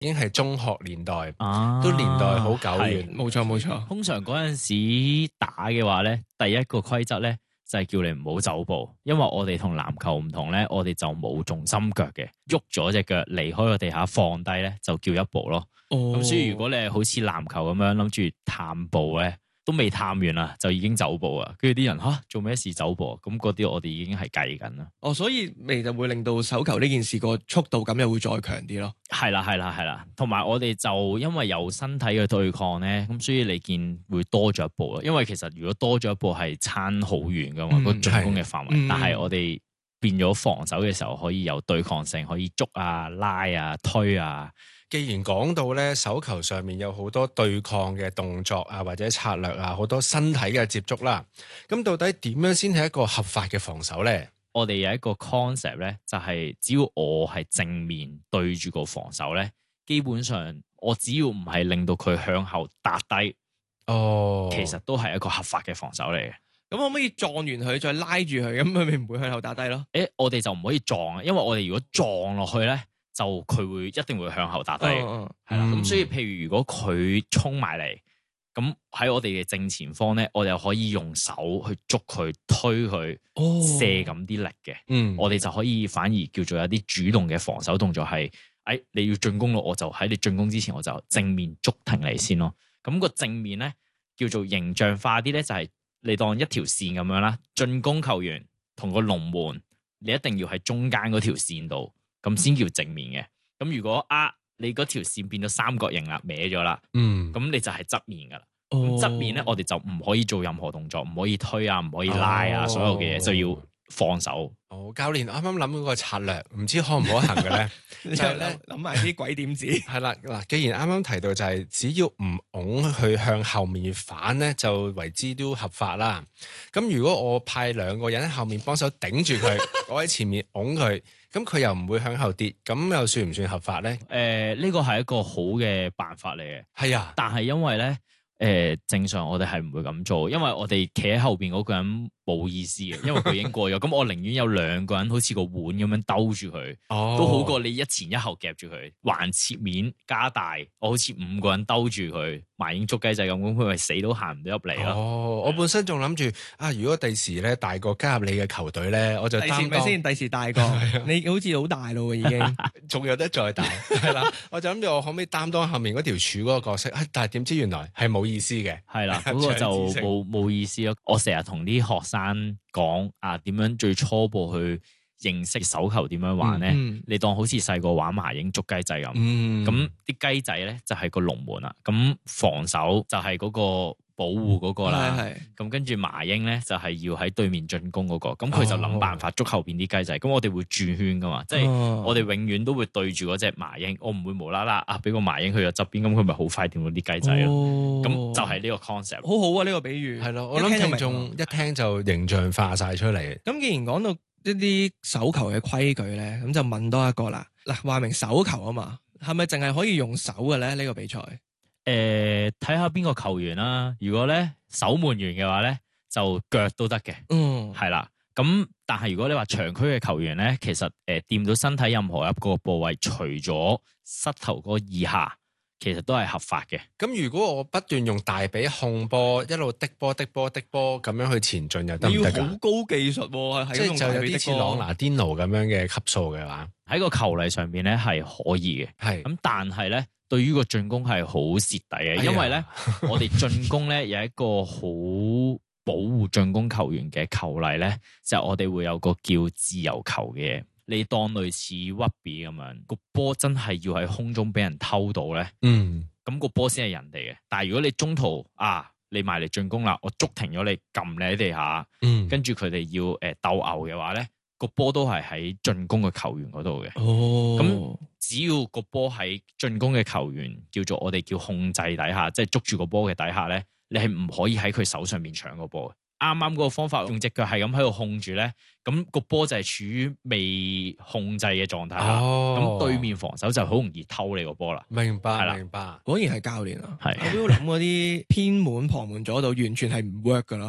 已經係中學年代， 啊， 都年代好久遠。 冇錯冇錯。 通常嗰陣時打嘅話咧，第一個規則咧就係叫你唔好走步，因為我哋同籃球唔同咧，我哋就冇重心腳嘅，喐咗隻腳離開個地下放低咧就叫一步咯。咁、 哦， 所以如果你係好似籃球咁樣諗住探步咧，都未探完啦，就已經走步啊！跟住啲人做咩事走步啊？咁嗰啲我哋已經係計緊啦。 哦，所以咪就會令到手球呢件事個速度感又會再強啲咯。 係啦，同埋我哋就因為有身體嘅對抗咧，咁所以你見會多咗一步咯。因為其實如果多咗一步係差好遠噶嘛，個進攻嘅範圍。但係我哋變咗防守嘅時候，可以有對抗性，可以捉啊、拉啊、推啊。 既然講到咧手球上面有好多對抗嘅動作啊，或者策略啊，好多身體嘅接觸啦，咁到底點樣先係一個合法嘅防守咧？ 我哋有一個 concept 咧，就係只要我係正面對住個防守咧，基本上我只要唔係令到佢向後踏低，其實都係一個合法嘅防守嚟嘅。 咁可唔可以撞完佢再拉住佢，咁佢咪唔會向後打低咯？ 我哋就唔可以撞啊，因為我哋如果撞落去咧，就佢會一定會向後打低嘅，係啦。咁所以譬如如果佢衝埋嚟，咁喺我哋嘅正前方咧，我哋可以用手去捉佢、推佢、射咁啲力嘅。我哋就可以反而叫做有啲主動嘅防守動作，係你要進攻咯，我就喺你進攻之前，我就正面捉停你先咯。咁個正面咧叫做形象化啲咧，就係你當一條線咁樣啦。進攻球員同個龍門，你一定要喺中間嗰條線度，咁先叫正面嘅。咁如果你嗰條線變咗三角形啦，歪咗啦，咁你就係側面噶啦。側面咧，我哋就唔可以做任何動作，唔可以推啊，唔可以拉啊，所有嘅嘢就要放手。 教練啱啱諗嗰個策略，唔知可唔可行嘅咧？就係咧諗埋啲鬼點子。 係啦，嗱，既然啱啱提到就係只要唔拱佢向後面反咧，就為之都合法啦。咁如果我派兩個人喺後面幫手頂住佢，我喺前面拱佢，咁佢又唔會向後跌，咁又算唔算合法咧？ 呢個係一個好嘅辦法嚟嘅。 係啊， 但係因為咧，正常我哋係唔會咁做，因為我哋企喺後邊嗰個人冇意思嘅，因為佢已經過咗。咁我寧願有兩個人好似個碗咁樣兜住佢，都好過你一前一後夾住佢，橫切面加大，我好似5個人兜住佢，麻鷹捉雞仔咁，佢咪死都行唔到入嚟咯。 我本身仲諗住如果第時咧大個加入你嘅球隊咧，我就擔當先，第時大個，你好似好大咯，已經仲有得再大，係啦。我就諗住我可唔可以擔當後面嗰條柱嗰個角色，但係點知原來係冇意思嘅， 係啦，嗰個就冇意思咯。我成日同啲學生講點樣最初步去認識手球點樣玩咧？你當好似細個玩麻鷹捉雞仔咁，咁啲雞仔咧就係個龍門啦，咁防守就係嗰個保護嗰個啦，咁跟住麻鷹咧就係要喺對面進攻嗰個，咁佢就諗辦法捉後邊啲雞仔，咁我哋會轉圈噶嘛，即係我哋永遠都會對住嗰隻麻鷹，我唔會無啦啦俾個麻鷹去咗側邊，咁佢咪好快掂到啲雞仔咯，咁就係呢個 concept， 好好啊呢個比喻， 係咯，我諗聽眾一聽就形象化晒出嚟。 咁既然講到一啲手球嘅規矩咧，咁就問多一個啦。嗱，話明手球啊嘛，係咪淨係可以用手嘅咧？呢個比賽？ 睇下邊個球員啦。如果咧守門員嘅話咧，就腳都得嘅。係啦。咁但係如果你話長區嘅球員咧，其實掂到身體任何一個部位，除咗膝頭哥以下，其實都係合法嘅。 咁如果我不斷用大髀控波，一路滴波咁樣去前進又得唔得㗎？ 你要好高技術喎， 即係就有啲似朗拿甸奴咁樣嘅級數嘅話， 喺個球例上邊咧係可以嘅。係咁，但係咧對於個進攻係好蝕底嘅，因為咧我哋進攻咧有一個好保護進攻球員嘅球例咧，就係我哋會有個叫自由球嘅。你當類似屈比咁樣，個波真係要喺空中俾人偷到咧，咁個波先係人哋嘅。但係如果你中途你埋嚟進攻啦，我捉停咗你，撳你喺地下，跟住佢哋要鬥牛嘅話咧，個波都係喺進攻嘅球員嗰度嘅。咁只要個波喺進攻嘅球員叫做我哋叫控制底下，即係捉住個波嘅底下咧，你係唔可以喺佢手上面搶個波嘅。啱啱嗰個方法用隻腳係咁喺度控住咧，咁個波就係處於未控制嘅狀態下，咁對面防守就好容易偷你個波啦。 明白，明白。 果然係教練啊！ 係我都諗嗰啲偏門旁門左度完全係唔 work 噶咯。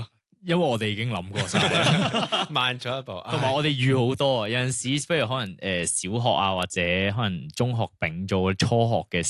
因為我哋已經諗過晒， 慢咗一步。 同埋我哋預好多啊。有陣時，不如可能小學啊，或者可能中學丙做初學嘅